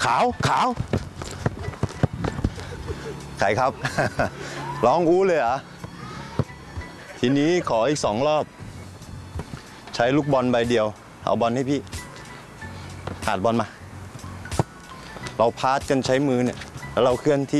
ขาวใครครับ ร้องอู้เลยเหรอทีนี้ขออีก2 รอบใช้ลูกบอลใบเดียวเอาบอลให้พี่หาดบอลมาเราพาสกันใช้มือเนี่ยแล้วเราเคลื่อนที่